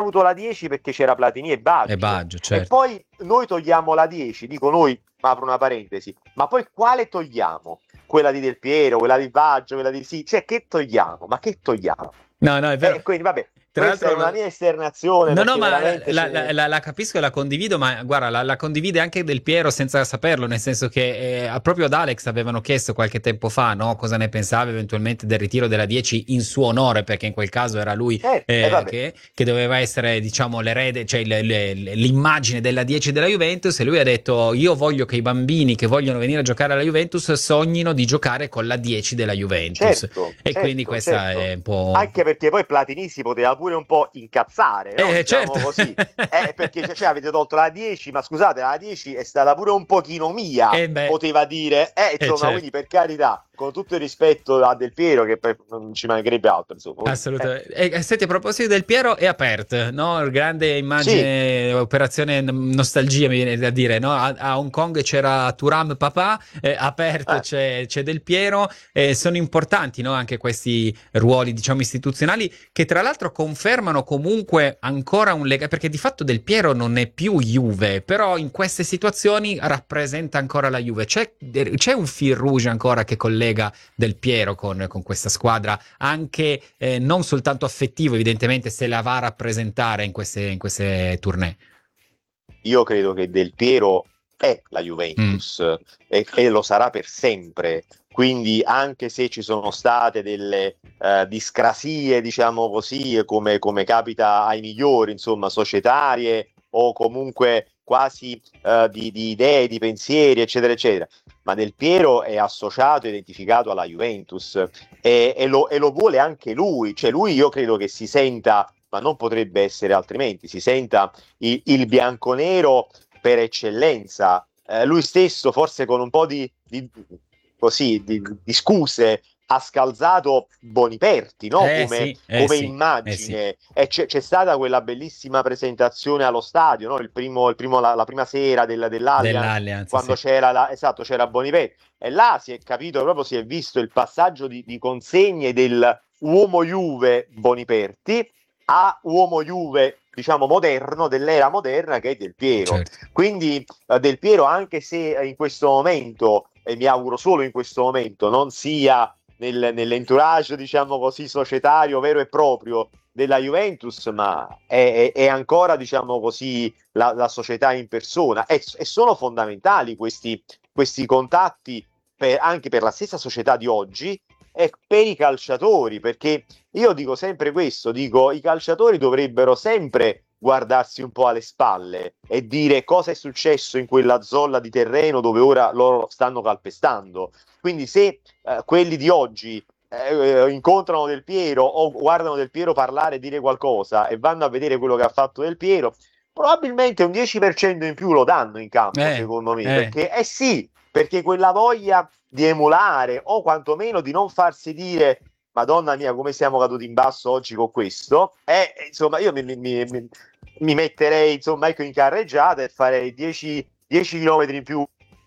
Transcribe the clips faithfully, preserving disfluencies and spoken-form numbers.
avuto la dieci perché c'era Platini e Baggio, E Baggio, e certo. poi noi togliamo la dieci, dico noi, apro una parentesi, ma poi quale togliamo? Quella di Del Piero, quella di Baggio, quella di sì, cioè che togliamo? Ma che togliamo? No, no, è vero. E quindi vabbè, Tra questa l'altro, è una lo- mia esternazione no, no, perché ma veramente la, ce la- ne... la- la capisco e la condivido, ma guarda, la, la condivide anche Del Piero senza saperlo, nel senso che eh, proprio ad Alex avevano chiesto qualche tempo fa, no, cosa ne pensava eventualmente del ritiro della dieci in suo onore, perché in quel caso era lui Eh, e eh, vabbè, che, che doveva essere, diciamo, l'erede, cioè le- le- le- l'immagine della dieci della Juventus, e lui ha detto: io voglio che i bambini che vogliono venire a giocare alla Juventus sognino di giocare con la dieci della Juventus. certo, E quindi certo, questa è certo. un po'... Anche perché poi Platini si poteva pure un po' incazzare, no? Eh, certo. Diciamo così. Eh, perché cioè, cioè, avete tolto la dieci, ma scusate, la dieci è stata pure un pochino mia, Eh beh, poteva dire. Eh, eh, insomma, certo. quindi per carità, con tutto il rispetto a Del Piero, che per- non ci mancherebbe altro, insomma. Quindi, eh. Assolutamente. E, e senti, a proposito del Piero, è aperto, no? Grande Sì, immagine, operazione n- nostalgia, mi viene da dire, no? A, a Hong Kong c'era Turam Papà, eh, aperto eh. c'è, c'è Del Piero, e sono importanti, no? Anche questi ruoli, diciamo, istituzionali, che tra l'altro confermano comunque ancora un legame, perché di fatto Del Piero non è più Juve, però in queste situazioni rappresenta ancora la Juve. C'è, c'è un fil rouge ancora che collega Del Piero con, con questa squadra, anche eh, non soltanto affettivo, evidentemente se la va a rappresentare in queste, in queste tournée. Io credo che Del Piero è la Mm. Juventus e, e lo sarà per sempre. Quindi anche se ci sono state delle eh, discrasie, diciamo così, come, come capita ai migliori, insomma, societarie o comunque quasi eh, di, di idee, di pensieri, eccetera, eccetera. Ma Del Piero è associato, identificato alla Juventus e, e, lo, e lo vuole anche lui. Cioè lui io credo che si senta, ma non potrebbe essere altrimenti, si senta il, il bianconero per eccellenza. Eh, lui stesso, forse con un po' di, di, così, di, di scuse, ha scalzato Boniperti, no? Eh come, sì, eh come sì, eh sì. immagine. E c'è, c'è stata quella bellissima presentazione allo stadio, no? il primo, il primo, la, la prima sera del, dell'Allianz, Dell'Allianz, quando sì. c'era, la, esatto, c'era Boniperti. E là si è capito, proprio si è visto il passaggio di, di consegne del uomo Juve Boniperti a uomo Juve, diciamo, moderno, dell'era moderna che è Del Piero. Certo. Quindi eh, Del Piero, anche se in questo momento, e mi auguro solo in questo momento, non sia nel, nell'entourage, diciamo così, societario vero e proprio della Juventus, ma è, è, è ancora, diciamo così, la, la società in persona. E, e sono fondamentali questi, questi contatti per, anche per la stessa società di oggi e per i calciatori, perché io dico sempre questo, dico i calciatori dovrebbero sempre guardarsi un po' alle spalle e dire cosa è successo in quella zolla di terreno dove ora loro stanno calpestando. Quindi se eh, quelli di oggi eh, incontrano Del Piero o guardano Del Piero parlare e dire qualcosa e vanno a vedere quello che ha fatto Del Piero, probabilmente un dieci per cento in più lo danno in campo, Eh, secondo me, eh. perché eh sì, perché quella voglia di emulare o quantomeno di non farsi dire Madonna mia come siamo caduti in basso oggi con questo e insomma io mi, mi, mi, mi metterei insomma ecco in carreggiata e farei dieci chilometri in più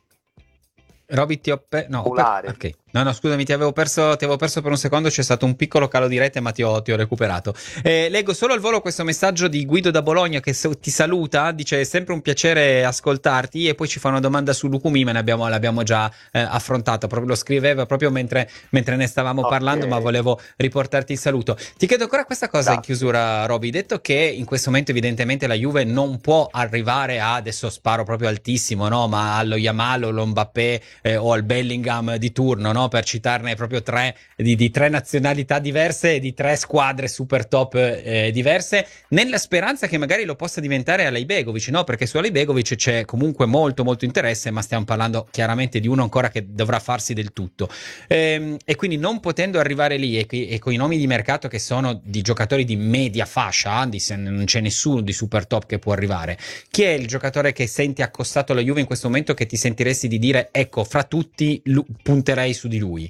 Roby, ti ho, pe- no, ho per- emulare. ok. No, no, scusami, ti avevo perso, ti avevo perso per un secondo, c'è stato un piccolo calo di rete, ma ti ho, ti ho recuperato. Eh, leggo solo al volo questo messaggio di Guido da Bologna che so- ti saluta, dice: è sempre un piacere ascoltarti, e poi ci fa una domanda su Lukumi, ma ne abbiamo, l'abbiamo già eh, affrontato, proprio, lo scriveva proprio mentre, mentre ne stavamo Ok, parlando, ma volevo riportarti il saluto. Ti chiedo ancora questa cosa in grazie. chiusura, Roby, detto che in questo momento evidentemente la Juve non può arrivare a, adesso sparo proprio altissimo, no, ma allo Yamal o allo Mbappé eh, o al Bellingham di turno, no, per citarne proprio tre di, di tre nazionalità diverse e di tre squadre super top eh, diverse, nella speranza che magari lo possa diventare Alej Begovic, no? Perché su Alej Begovic c'è comunque molto molto interesse, ma stiamo parlando chiaramente di uno ancora che dovrà farsi del tutto. Ehm, e quindi non potendo arrivare lì e, e con i nomi di mercato che sono di giocatori di media fascia, di, se non c'è nessuno di super top che può arrivare, chi è il giocatore che senti accostato alla Juve in questo momento che ti sentiresti di dire ecco, fra tutti lu- punterei su di lui?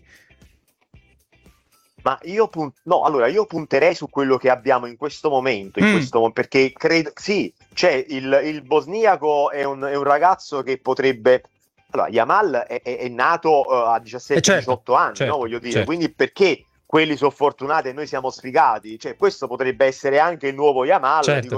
Ma io, pun- no, allora, io punterei su quello che abbiamo in questo momento, in Mm, questo mo- perché credo, sì, c'è il, il bosniaco è un, è un ragazzo che potrebbe, allora, Yamal è, è- è nato eh, a e certo, diciassette diciotto anni, no, certo, voglio dire, certo. quindi perché quelli sono fortunati e noi siamo sfigati? Cioè, questo potrebbe essere anche il nuovo Yamal, Certo. dico,